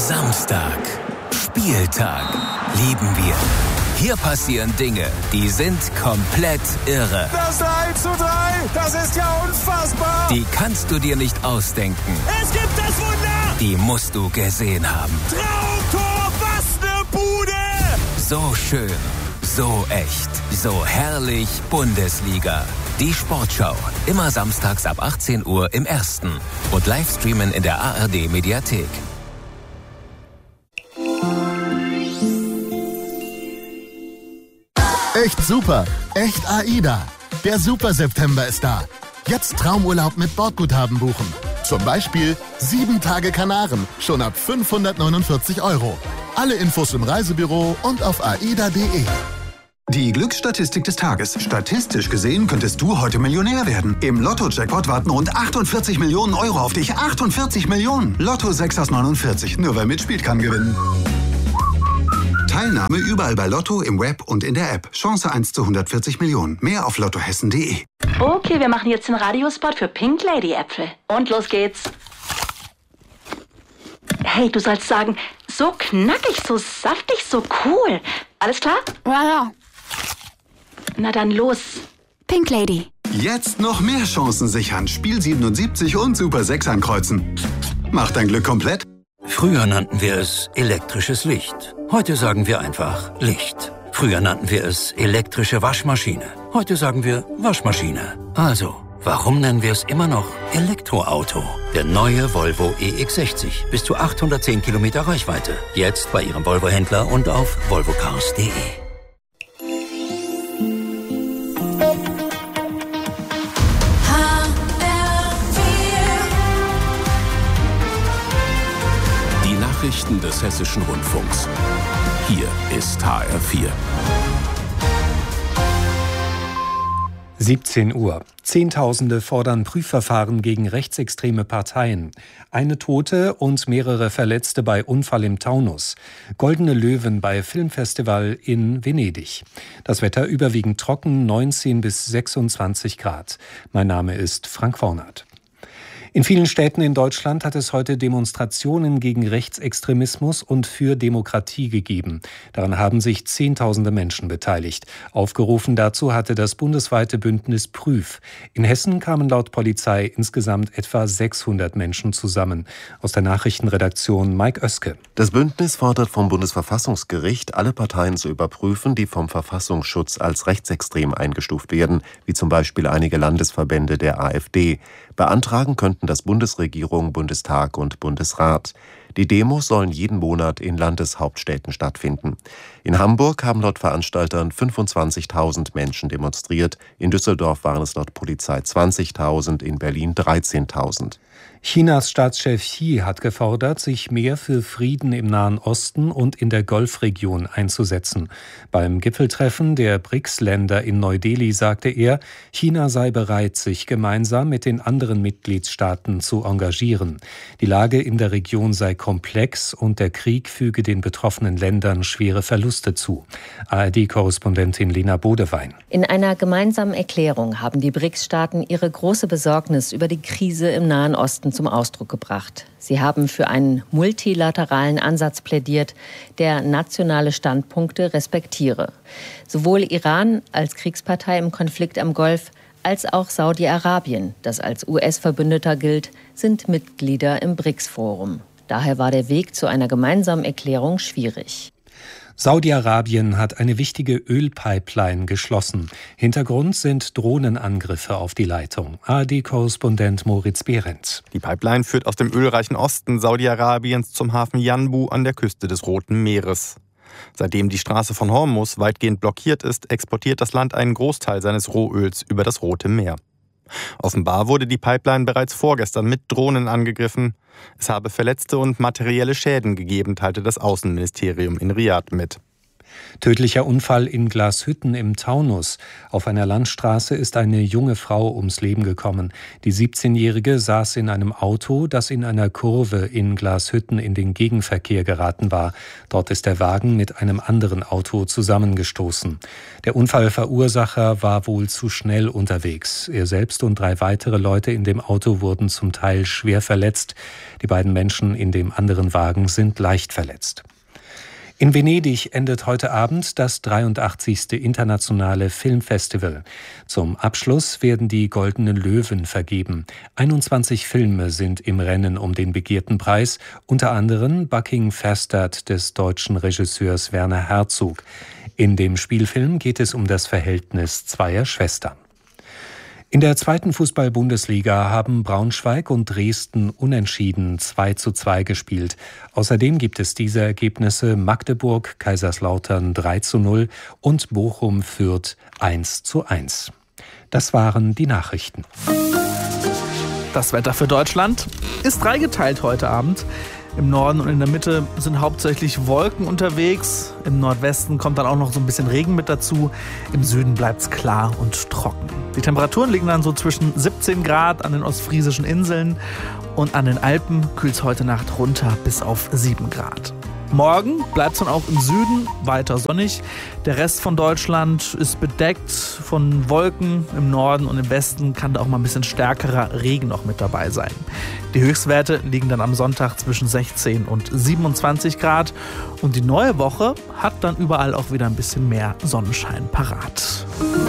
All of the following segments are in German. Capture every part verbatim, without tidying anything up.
Samstag. Spieltag. Lieben wir. Hier passieren Dinge, die sind komplett irre. Das drei zu drei, das ist ja unfassbar. Die kannst du dir nicht ausdenken. Es gibt das Wunder. Die musst du gesehen haben. Traumtor, was eine Bude. So schön, so echt, so herrlich Bundesliga. Die Sportschau, immer samstags ab achtzehn Uhr im Ersten und Livestreamen in der A R D Mediathek. Echt super, echt AIDA. Der Super-September ist da. Jetzt Traumurlaub mit Bordguthaben buchen. Zum Beispiel sieben Tage Kanaren, schon ab fünfhundertneunundvierzig Euro. Alle Infos im Reisebüro und auf aida punkt de. Die Glücksstatistik des Tages. Statistisch gesehen könntest du heute Millionär werden. Im Lotto-Jackpot warten rund achtundvierzig Millionen Euro auf dich. achtundvierzig Millionen! Lotto sechs aus neunundvierzig. Nur wer mitspielt, kann gewinnen. Teilnahme überall bei Lotto, im Web und in der App. Chance eins zu hundertvierzig Millionen. Mehr auf lottohessen punkt de. Okay, wir machen jetzt den Radiospot für Pink Lady Äpfel. Und los geht's. Hey, du sollst sagen, so knackig, so saftig, so cool. Alles klar? Ja, ja. Na dann los. Pink Lady. Jetzt noch mehr Chancen sichern. Spiel siebenundsiebzig und Super sechs ankreuzen. Macht dein Glück komplett. Früher nannten wir es elektrisches Licht. Heute sagen wir einfach Licht. Früher nannten wir es elektrische Waschmaschine. Heute sagen wir Waschmaschine. Also, warum nennen wir es immer noch Elektroauto? Der neue Volvo E X sechzig. Bis zu achthundertzehn Kilometer Reichweite. Jetzt bei Ihrem Volvo-Händler und auf volvocars punkt de. Nachrichten des Hessischen Rundfunks. Hier ist H R vier. siebzehn Uhr. Zehntausende fordern Prüfverfahren gegen rechtsextreme Parteien. Eine Tote und mehrere Verletzte bei Unfall im Taunus. Goldene Löwen bei Filmfestival in Venedig. Das Wetter überwiegend trocken, neunzehn bis sechsundzwanzig Grad. Mein Name ist Frank Vornert. In vielen Städten in Deutschland hat es heute Demonstrationen gegen Rechtsextremismus und für Demokratie gegeben. Daran haben sich Zehntausende Menschen beteiligt. Aufgerufen dazu hatte das bundesweite Bündnis Prüf. In Hessen kamen laut Polizei insgesamt etwa sechshundert Menschen zusammen. Aus der Nachrichtenredaktion Mike Oeske. Das Bündnis fordert vom Bundesverfassungsgericht, alle Parteien zu überprüfen, die vom Verfassungsschutz als rechtsextrem eingestuft werden, wie zum Beispiel einige Landesverbände der AfD. Beantragen könnten das Bundesregierung, Bundestag und Bundesrat. Die Demos sollen jeden Monat in Landeshauptstädten stattfinden. In Hamburg haben laut Veranstaltern fünfundzwanzigtausend Menschen demonstriert. In Düsseldorf waren es laut Polizei zwanzigtausend, in Berlin dreizehntausend. Chinas Staatschef Xi hat gefordert, sich mehr für Frieden im Nahen Osten und in der Golfregion einzusetzen. Beim Gipfeltreffen der B R I C S-Länder in Neu-Delhi sagte er, China sei bereit, sich gemeinsam mit den anderen Mitgliedstaaten zu engagieren. Die Lage in der Region sei komplex und der Krieg füge den betroffenen Ländern schwere Verluste zu. A R D-Korrespondentin Lena Bodewein. In einer gemeinsamen Erklärung haben die B R I C S-Staaten ihre große Besorgnis über die Krise im Nahen Osten zum Ausdruck gebracht. Sie haben für einen multilateralen Ansatz plädiert, der nationale Standpunkte respektiere. Sowohl Iran als Kriegspartei im Konflikt am Golf als auch Saudi-Arabien, das als U S-Verbündeter gilt, sind Mitglieder im B R I C S-Forum. Daher war der Weg zu einer gemeinsamen Erklärung schwierig. Saudi-Arabien hat eine wichtige Ölpipeline geschlossen. Hintergrund sind Drohnenangriffe auf die Leitung. A R D-Korrespondent Moritz Behrendt. Die Pipeline führt aus dem ölreichen Osten Saudi-Arabiens zum Hafen Yanbu an der Küste des Roten Meeres. Seitdem die Straße von Hormuz weitgehend blockiert ist, exportiert das Land einen Großteil seines Rohöls über das Rote Meer. Offenbar wurde die Pipeline bereits vorgestern mit Drohnen angegriffen. Es habe Verletzte und materielle Schäden gegeben, teilte das Außenministerium in Riad mit. Tödlicher Unfall in Glashütten im Taunus. Auf einer Landstraße ist eine junge Frau ums Leben gekommen. Die siebzehnjährige saß in einem Auto, das in einer Kurve in Glashütten in den Gegenverkehr geraten war. Dort ist der Wagen mit einem anderen Auto zusammengestoßen. Der Unfallverursacher war wohl zu schnell unterwegs. Er selbst und drei weitere Leute in dem Auto wurden zum Teil schwer verletzt. Die beiden Menschen in dem anderen Wagen sind leicht verletzt. In Venedig endet heute Abend das dreiundachtzigste internationale Filmfestival. Zum Abschluss werden die Goldenen Löwen vergeben. einundzwanzig Filme sind im Rennen um den begehrten Preis, unter anderem Bucking Falstaff des deutschen Regisseurs Werner Herzog. In dem Spielfilm geht es um das Verhältnis zweier Schwestern. In der zweiten Fußball-Bundesliga haben Braunschweig und Dresden unentschieden zwei zu zwei gespielt. Außerdem gibt es diese Ergebnisse: Magdeburg, Kaiserslautern drei zu null und Bochum Fürth eins zu eins. Das waren die Nachrichten. Das Wetter für Deutschland ist dreigeteilt heute Abend. Im Norden und in der Mitte sind hauptsächlich Wolken unterwegs. Im Nordwesten kommt dann auch noch so ein bisschen Regen mit dazu. Im Süden bleibt es klar und trocken. Die Temperaturen liegen dann so zwischen siebzehn Grad an den ostfriesischen Inseln und an den Alpen kühlt es heute Nacht runter bis auf sieben Grad. Morgen bleibt es dann auch im Süden weiter sonnig. Der Rest von Deutschland ist bedeckt von Wolken. Im Norden und im Westen kann da auch mal ein bisschen stärkerer Regen noch mit dabei sein. Die Höchstwerte liegen dann am Sonntag zwischen sechzehn und siebenundzwanzig Grad. Und die neue Woche hat dann überall auch wieder ein bisschen mehr Sonnenschein parat.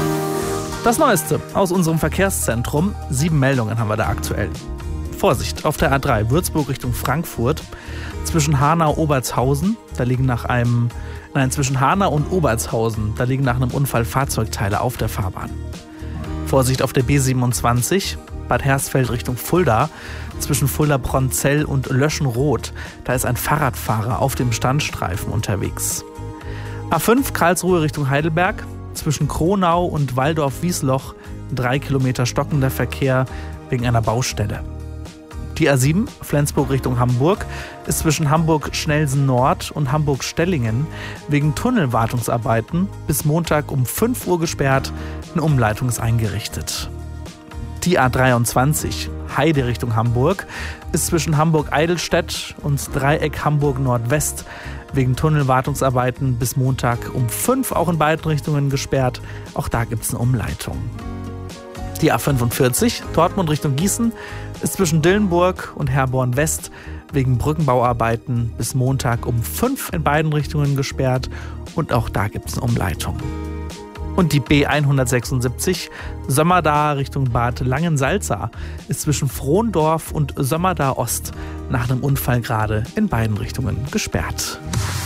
Das Neueste aus unserem Verkehrszentrum. Sieben Meldungen haben wir da aktuell. Vorsicht, auf der A drei Würzburg Richtung Frankfurt. Zwischen Hanau und Obertshausen, da liegen nach einem, nein, zwischen Hanau und Obertshausen, da liegen nach einem Unfall Fahrzeugteile auf der Fahrbahn. Vorsicht auf der B siebenundzwanzig, Bad Hersfeld Richtung Fulda, zwischen Fulda-Bronzell und Löschenroth, da ist ein Fahrradfahrer auf dem Standstreifen unterwegs. A fünf Karlsruhe Richtung Heidelberg, zwischen Kronau und Waldorf-Wiesloch, drei Kilometer stockender Verkehr wegen einer Baustelle. Die A sieben, Flensburg Richtung Hamburg, ist zwischen Hamburg-Schnelsen Nord und Hamburg-Stellingen wegen Tunnelwartungsarbeiten bis Montag um fünf Uhr gesperrt. Eine Umleitung ist eingerichtet. Die A dreiundzwanzig, Heide Richtung Hamburg, ist zwischen Hamburg-Eidelstedt und Dreieck Hamburg-Nordwest wegen Tunnelwartungsarbeiten bis Montag um fünf auch in beiden Richtungen gesperrt. Auch da gibt es eine Umleitung. Die A fünfundvierzig, Dortmund Richtung Gießen, ist zwischen Dillenburg und Herborn West wegen Brückenbauarbeiten bis Montag um fünf in beiden Richtungen gesperrt und auch da gibt es eine Umleitung. Und die B hundertsechsundsiebzig, Sömmerda Richtung Bad Langensalza, ist zwischen Frohndorf und Sömmerda Ost nach einem Unfall gerade in beiden Richtungen gesperrt.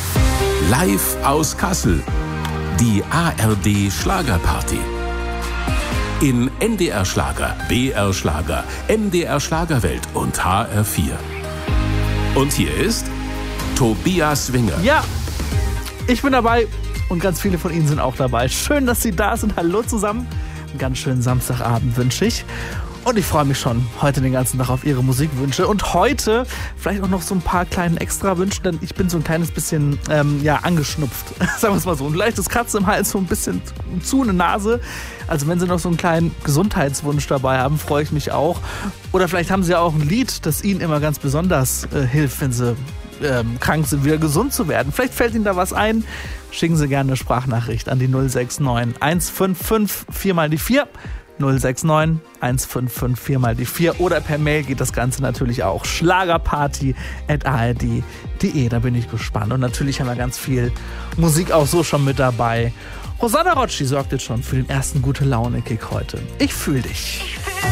Live aus Kassel, die A R D Schlagerparty. In N D R Schlager, B R Schlager, M D R Schlagerwelt und H R vier. Und hier ist Tobias Winger. Ja, ich bin dabei und ganz viele von Ihnen sind auch dabei. Schön, dass Sie da sind. Hallo zusammen. Einen ganz schönen Samstagabend wünsche ich. Und ich freue mich schon heute den ganzen Tag auf Ihre Musikwünsche. Und heute vielleicht auch noch so ein paar kleine Extrawünsche, denn ich bin so ein kleines bisschen ähm, ja, angeschnupft. Sagen wir es mal so. Ein leichtes Kratzen im Hals, so ein bisschen zu eine Nase. Also wenn Sie noch so einen kleinen Gesundheitswunsch dabei haben, freue ich mich auch. Oder vielleicht haben Sie auch ein Lied, das Ihnen immer ganz besonders äh, hilft, wenn Sie ähm, krank sind, wieder gesund zu werden. Vielleicht fällt Ihnen da was ein. Schicken Sie gerne eine Sprachnachricht an die null sechs neun eins fünf fünf vier mal die vier. null sechs neun eins fünf fünf vier mal die vier oder per Mail geht das Ganze natürlich auch. Schlagerparty at a r d punkt d e, da bin ich gespannt. Und natürlich haben wir ganz viel Musik auch so schon mit dabei. Rosanna Rocci sorgt jetzt schon für den ersten Gute-Laune-Kick heute. Ich fühl dich.